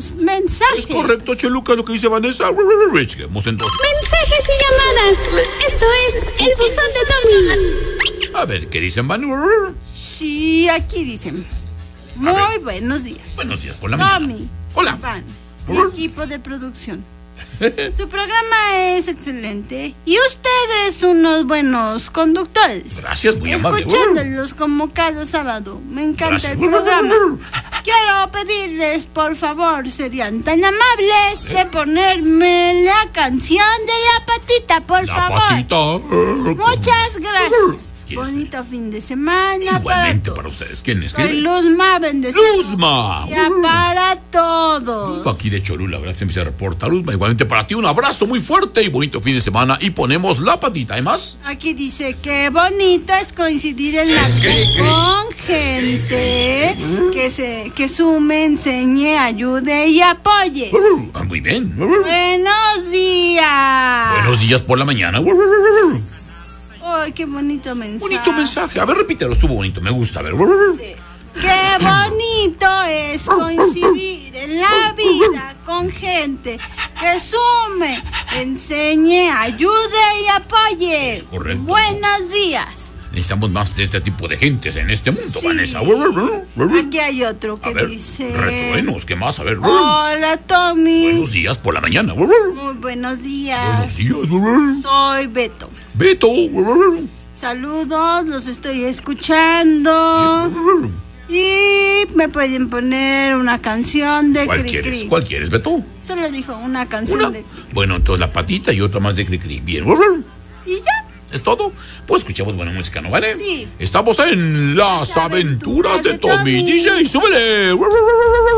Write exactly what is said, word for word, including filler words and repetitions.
tenemos mensajes. Es correcto, Choluca, lo que dice Vanessa. Lleguemos entonces. Mensajes y llamadas. Esto es el buzón de Tommy. A ver, ¿qué dicen, Van? Sí, aquí dicen. Muy buenos días. Buenos días por la mañana. Tommy. Hola. Van, mi equipo de producción. Su programa es excelente y ustedes unos buenos conductores. Gracias, muy amable. Escuchándolos como cada sábado. Me encanta Gracias. el programa. Quiero pedirles, por favor, serían tan amables de ponerme la canción de la patita, por La favor. patita. Muchas gracias. ¿Quién Bonito fin de semana. Igualmente para, para ustedes. ¿Quién es? Soy Luzma, bendecida. Luzma. Ya para todos. Aquí de Cholula, ¿verdad? Se me se reporta Luzma. Igualmente para ti, un abrazo muy fuerte y bonito fin de semana. Y ponemos la patita, ¿hay más? Aquí dice que bonito es coincidir en la Es que- vida con gente que se que sume, enseñe, ayude y apoye. Ah, muy bien. Buenos días. Buenos días por la mañana. Ay, qué bonito mensaje. Bonito mensaje. A ver, repítelo, estuvo bonito, me gusta. A ver. Sí. Qué bonito es coincidir en la vida con gente que sume, enseñe, ayude y apoye. Es correcto. Buenos días. Necesitamos más de este tipo de gentes en este mundo, Sí. Vanessa. Aquí hay otro que A ver, dice... retruenos, ¿qué más? A ver. Hola, Tommy. Buenos días por la mañana. Muy buenos días. Buenos días. Soy Beto. Beto. Saludos, los estoy escuchando. Y me pueden poner una canción de ¿Cuál Cri quieres? Cri. ¿Cuál quieres, Beto? Solo dijo una canción Una. de... Bueno, entonces la patita y otra más de Cricri. Bien. ¿Y ya? ¿Es todo? Pues escuchamos buena música, ¿no vale? Sí. Estamos en Las Las Aventuras Aventuras de de Tommy Tommy. D J. ¡Súbele!